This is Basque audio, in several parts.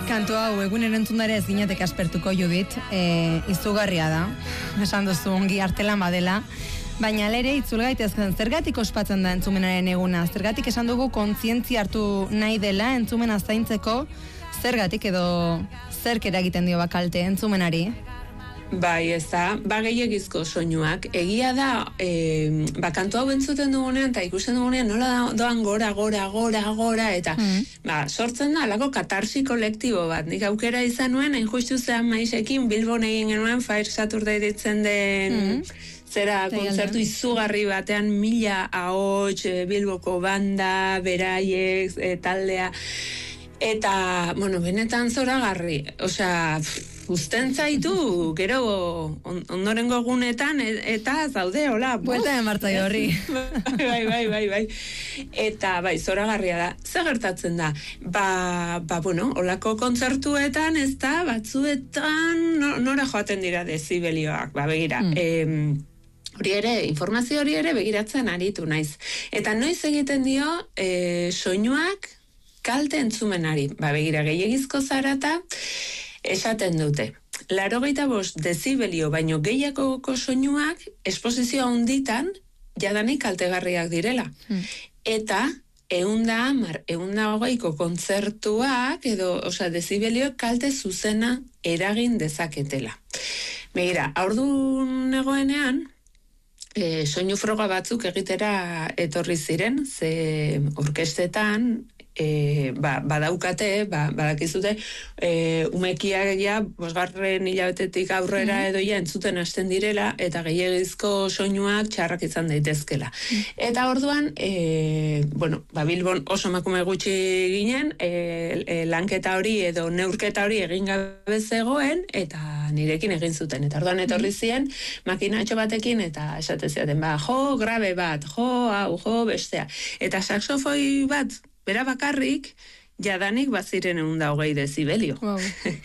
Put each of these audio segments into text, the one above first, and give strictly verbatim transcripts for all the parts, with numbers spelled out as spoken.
Kantu hau egunen entzundare ez ginetek aspertuko, Judit, e, izugarria da, esan duzu ongi artelan badela, baina lere itzul gaitezken, zergatik ospatzen da entzumenaren eguna, zergatik esan dugu kontzientzia hartu nahi dela entzumena zaintzeko, zergatik edo zerk eragiten dio bakalte entzumenari? Bai, ez da, ba gehiagizko soinuak. Egia da, e, ba, kantu hau entzuten dugunean, eta ikusten dugunean, nola doan gora, gora, gora, gora, eta mm. ba, sortzen da, alako katarsi kolektibo bat. Nik aukera izan nuen, hain justu zean maizekin, Bilbon egin genuen, Fire Saturday ditzen den... Mm. Zera, kontzertu izugarri batean, mila ahots, Bilboko banda, beraiek, e, taldea, eta, bueno, benetan zoragarri, osea, usten zaitu, gero on, ondorengo egunetan, eta zaude, hola. Buelta de martzai horri. bai, bai, bai, bai. Eta, bai, zoragarria da. Zer gertatzen da? Ba, ba, bueno, holako kontzertuetan, ez da, batzuetan, nora joaten dira dezibelioak, ba, begira. Mm. E, hori ere, informazio hori ere begiratzen aritu naiz. Eta noiz egiten dio, e, soinuak kalte entzumenari. Ba, begira, gehiagizko zarata, esaten dute. Laurogeita bost dezibelio baino gehiagoko soinuak esposizio handitan jadanik kaltegarriak direla. Hmm. Eta ehunda hamar, ehunda hogeiko kontzertuak edo, osea, dezibelio kalte zuzena eragin dezaketela. Begira, haurdun egoenean, e, soinu froga batzuk egitera etorri ziren, ze orkestetan, E, ba, badaukate, ba, badakizute, e, umekiak ja, bosgarren hilabetetik aurrera mm-hmm. edo ja entzuten hasten direla, eta gehiagizko soinuak txarrak izan daitezkela. Mm. Eta orduan, e, bueno, ba, Bilbon oso emakume gutxi ginen, e, e, lanketa hori edo neurketa hori egin gabe zegoen, eta nirekin egin zuten. Eta orduan etorri zien, makinatxo batekin, eta esate ziaten, ba, jo, grabe bat, jo, hau, jo, bestea. Eta saxofoi bat, bera bakarrik, jadanik baziren egun da hogei dezibelio. Wow.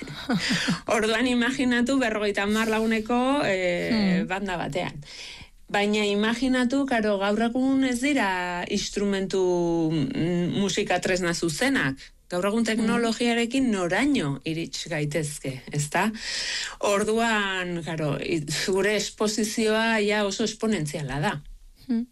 Orduan imaginatu berrogeita hamar laguneko e, hmm. banda batean. Baina imaginatu, karo, gaur egun ez dira instrumentu m, musika tresna zuzenak. Gaur egun teknologiarekin noraino irits gaitezke, ezta? Orduan, karo, gure esposizioa ja oso esponentziala da. Hmm.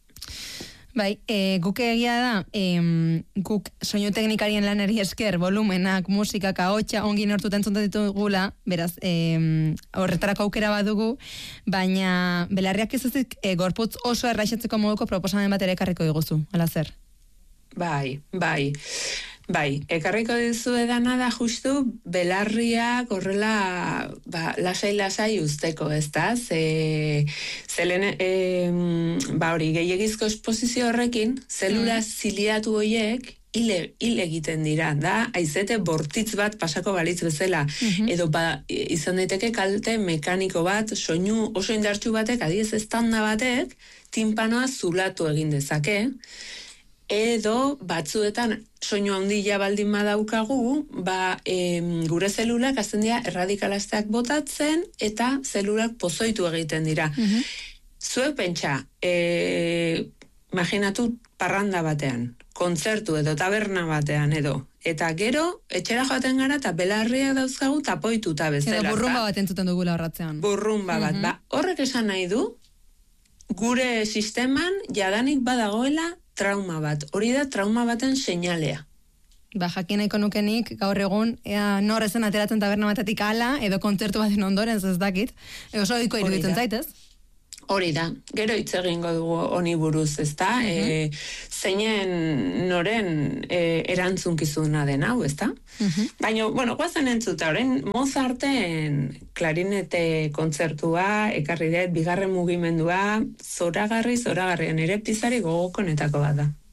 Bai, e, guk egia da, e, guk soinu teknikarien lanari esker, volumenak, musikak, ahotsa, ongi nortuta entzuntan ditugula, beraz, e, horretarako aukera badugu, baina belarriak ez ezik e, gorputz oso erraixatzeko moduko proposamen bat ere ekarriko diguzu, ala zer? Bai, bai. Bai, ekarriko dizu edana da justu belarriak horrela ba, lasai-lasai usteko, ez da? Ze, zelen, e, ba hori, gehiagizko esposizio horrekin, zelula mm. ziliatu horiek hile, hile egiten dira, da? Aizete bortitz bat pasako balitz bezala, mm-hmm. edo ba, izan daiteke kalte mekaniko bat, soinu oso indartsu batek, adiez estanda batek, timpanoa zulatu egin dezake, edo batzuetan soinu handia baldin badaukagu, ba, e, gure zelulak azten dira erradikalazteak botatzen eta zelulak pozoitu egiten dira. Mm-hmm. Zuek pentsa, e, imaginatu parranda batean, kontzertu edo taberna batean edo, eta gero, etxera joaten gara eta belarriak dauzkagu tapoituta bezala. Edo burrumba bat entzuten dugula horratzean. Burrumba bat, mm-hmm. ba, horrek esan nahi du, gure sisteman jadanik badagoela trauma bat. Hori da trauma baten seinalea. Ba, jakin nahiko nukenik, gaur egun, ea nor ezen ateratzen taberna batetik ala, edo kontzertu baten ondoren, ez dakit. Ego oso oiko iruditzen zaitez? Hori da. Gero hitz egingo dugu honi buruz, ezta? Uh-huh. E, zeinen noren e, erantzunkizuna den hau, ezta? Uh-huh. Baina, bueno, guazen entzuta, orain Mozarten klarinete kontzertua, ekarri dut, bigarren mugimendua, zoragarri, zoragarrian ere pizari gogokonetako bat da.